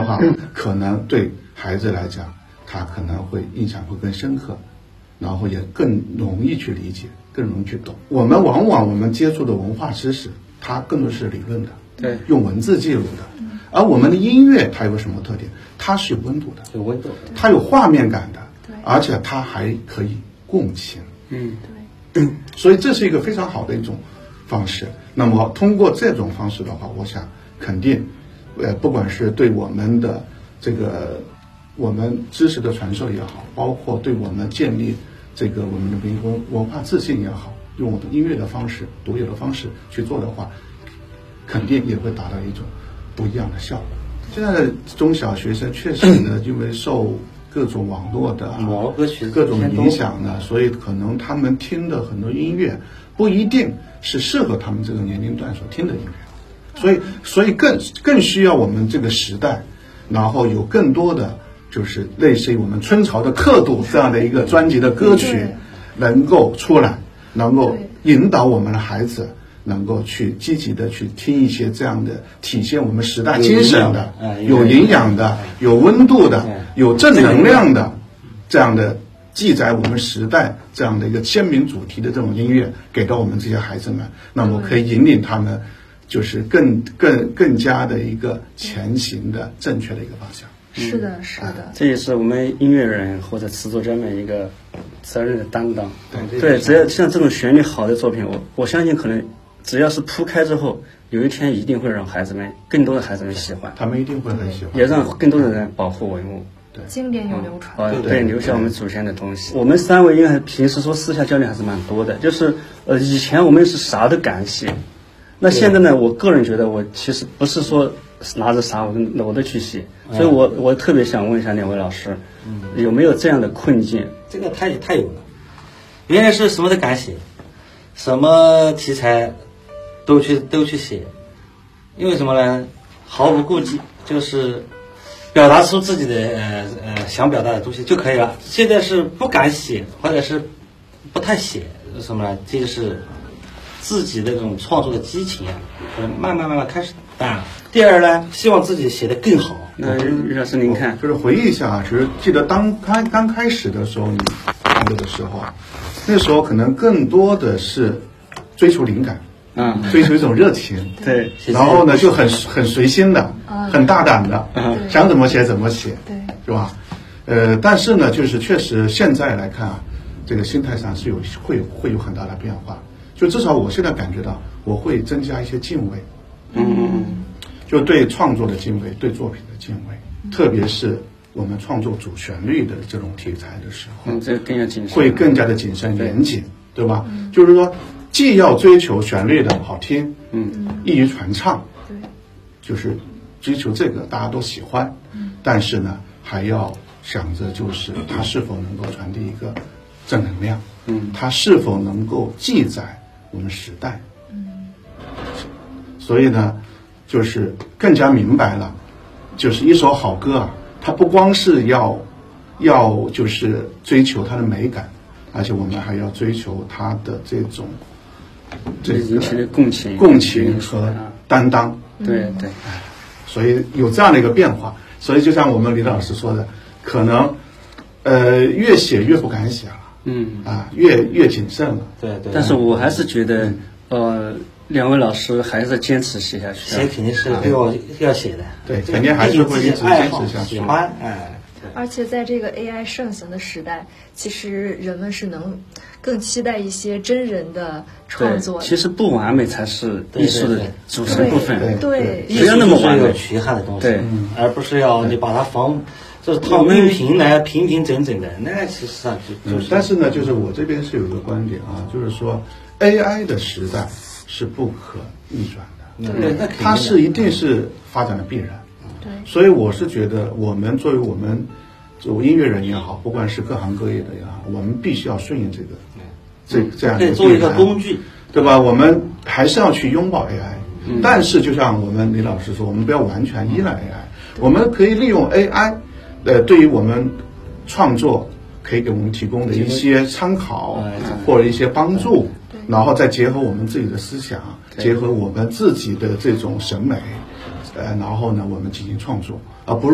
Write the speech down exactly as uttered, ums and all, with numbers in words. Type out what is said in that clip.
话，可能对孩子来讲，他可能会印象会更深刻，然后也更容易去理解，更容易去懂。我们往往我们接触的文化知识，它更多是理论的， 对， 用文字记录的。而我们的音乐它有什么特点？它是有温度的， 有温度， 它有画面感的，而且它还可以共情。 嗯， 对，所以这是一个非常好的一种方式。那么通过这种方式的话，我想肯定，呃，不管是对我们的这个我们知识的传授也好，包括对我们建立这个我们的民族文化自信也好，用我们音乐的方式、独有的方式去做的话，肯定也会达到一种不一样的效果。现在的中小学生确实呢，因为受各种网络的、啊、 网络歌曲各种影响呢，所以可能他们听的很多音乐不一定是适合他们这个年龄段所听的音乐，所以所以更更需要我们这个时代，然后有更多的就是类似于我们春潮的刻度这样的一个专辑的歌曲能够出来，能够引导我们的孩子能够去积极的去听一些这样的体现我们时代精神的、有营养的、有温度的、有正能量的这样的记载我们时代这样的一个鲜明主题的这种音乐给到我们这些孩子们，那么可以引领他们就是更更更加的一个前行的正确的一个方向。 是的，是的， 这也是我们音乐人或者词作家们一个责任的担当。 对对，只要像这种旋律好的作品，我我相信可能只要是铺开之后，有一天一定会让孩子们更多的孩子们喜欢， 他们一定会很喜欢， 也让更多的人保护文物。 对， 经典有流传， 呃，对，留下我们祖先的东西。我们三位应该平时说私下交流还是蛮多的，就是呃，以前我们是啥都敢写，那现在呢，我个人觉得我其实不是说拿着啥我都我都去写，所以我我特别想问一下两位老师，有没有这样的困境？ 这个太太有了，原来是什么都敢写，什么题材都去都去写，因为什么呢？毫无顾忌，就是表达出自己的呃呃想表达的东西就可以了。现在是不敢写，或者是不太写，什么呢？这就是自己的这种创作的激情啊，慢慢慢慢开始淡了。第二呢，希望自己写得更好。 那于老师您看， 就是回忆一下啊，其实记得当刚刚开始的时候，你创作的时候，那时候可能更多的是追求灵感， 嗯， 追求一种热情， 对， 然后呢就很很随心的，很大胆的，想怎么写怎么写， 对， 是吧？呃，但是呢，就是确实现在来看啊，这个心态上是有会会有很大的变化。就至少我现在感觉到，我会增加一些敬畏， 嗯， 就对创作的敬畏，对作品的敬畏，特别是我们创作主旋律的这种题材的时候， 嗯，这更加谨慎， 会更加的谨慎严谨，对吧？就是说，既要追求旋律的好听， 嗯， 易于传唱， 对， 就是追求这个大家都喜欢，但是呢，还要想着就是它是否能够传递一个正能量， 嗯， 它是否能够记载我们时代，嗯，所以呢，就是更加明白了，就是一首好歌啊，它不光是要要就是追求它的美感，而且我们还要追求它的这种这引起的共情、 共情和担当。 对对， 所以有这样的一个变化。所以就像我们李老师说的，可能呃越写越不敢写了， 嗯啊，越越谨慎了。 对对。 但是我还是觉得，呃，两位老师还是坚持写下去。 写肯定是要要写的， 对，肯定还是会一直坚持下去。 喜欢，哎。 而且在这个 A I 盛行的时代，其实人们是能更期待一些真人的创作。 其实不完美才是艺术的组成部分。 对， 不要那么完美， 有缺憾的东西， 对， 而不是要你把它防，就是套音频来平平整整的，那其实上就就是。 但是呢，就是我这边是有一个观点啊，就是说 A I 的时代是不可逆转的， 对，那它是一定是发展的必然。 对， 所以我是觉得，我们作为我们就音乐人也好，不管是各行各业的也好，我们必须要顺应这个，这这样的做一个工具， 对吧？我们还是要去拥抱 A I，嗯，但是就像我们李老师说，我们不要完全依赖 A I，我们可以利用 A I，呃，对于我们创作可以给我们提供的一些参考或者一些帮助，然后再结合我们自己的思想，结合我们自己的这种审美。呃，然后呢，我们进行创作，而不是